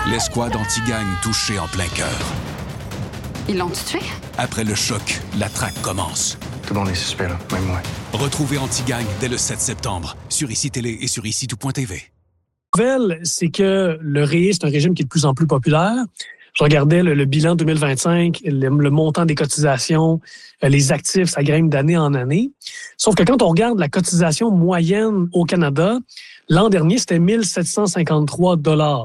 L'escouade anti-gang touchée en plein cœur. Ils l'ont tué? Après le choc, la traque commence. Tout le monde est suspect, là, même moi. Retrouvez Anti-Gang dès le 7 septembre sur ICI Télé et sur ICI-tout.tv. La nouvelle, c'est que le REE, c'est un régime qui est de plus en plus populaire. Je regardais le bilan 2025, le montant des cotisations, les actifs, ça grimpe d'année en année. Sauf que quand on regarde la cotisation moyenne au Canada, l'an dernier, c'était 1 753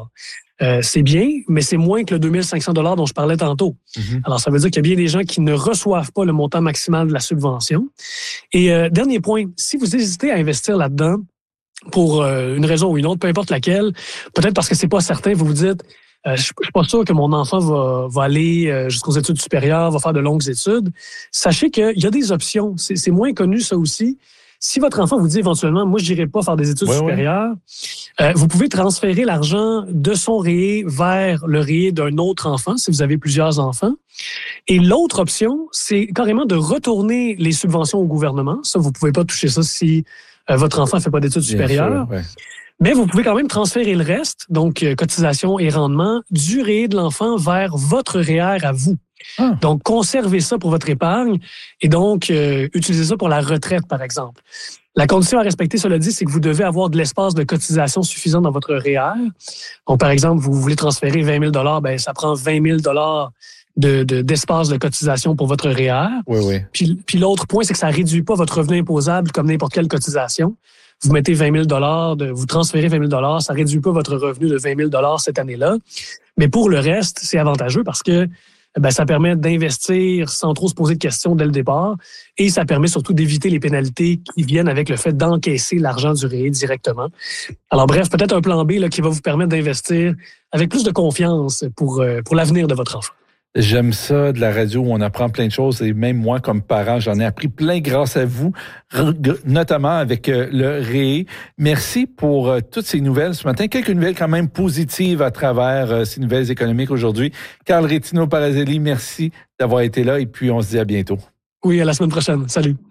$. C'est bien, mais c'est moins que le 2 500 $ dont je parlais tantôt. Mm-hmm. Alors, ça veut dire qu'il y a bien des gens qui ne reçoivent pas le montant maximal de la subvention. Et dernier point, si vous hésitez à investir là-dedans, pour une raison ou une autre, peu importe laquelle, peut-être parce que c'est pas certain, vous vous dites, je suis pas sûr que mon enfant va aller jusqu'aux études supérieures, va faire de longues études. Sachez qu'il y a des options. C'est moins connu, ça aussi. Si votre enfant vous dit éventuellement, moi, je n'irai pas faire des études supérieures, vous pouvez transférer l'argent de son REE vers le REE d'un autre enfant, si vous avez plusieurs enfants. Et l'autre option, c'est carrément de retourner les subventions au gouvernement. Ça, vous pouvez pas toucher ça si votre enfant ne fait pas d'études supérieures. Sûr, ouais. Mais vous pouvez quand même transférer le reste, donc cotisation et rendement, du REE de l'enfant vers votre REER à vous. Ah. Donc, conservez ça pour votre épargne et donc utilisez ça pour la retraite, par exemple. La condition à respecter, cela dit, c'est que vous devez avoir de l'espace de cotisation suffisant dans votre REER. Donc, par exemple, vous voulez transférer 20 000 $, ben, ça prend 20 000 $ d'espace de cotisation pour votre REER. Oui. Puis l'autre point, c'est que ça ne réduit pas votre revenu imposable comme n'importe quelle cotisation. Vous mettez 20 000 $, vous transférez 20 000 $, ça ne réduit pas votre revenu de 20 000 $ cette année-là. Mais pour le reste, c'est avantageux parce que ça permet d'investir sans trop se poser de questions dès le départ et ça permet surtout d'éviter les pénalités qui viennent avec le fait d'encaisser l'argent du REE directement. Alors bref, peut-être un plan B là, qui va vous permettre d'investir avec plus de confiance pour l'avenir de votre enfant. J'aime ça de la radio où on apprend plein de choses et même moi comme parent, j'en ai appris plein grâce à vous, notamment avec le REE. Merci pour toutes ces nouvelles ce matin. Quelques nouvelles quand même positives à travers ces nouvelles économiques aujourd'hui. Carl Rétino-Parazelli, merci d'avoir été là et puis on se dit à bientôt. Oui, à la semaine prochaine. Salut.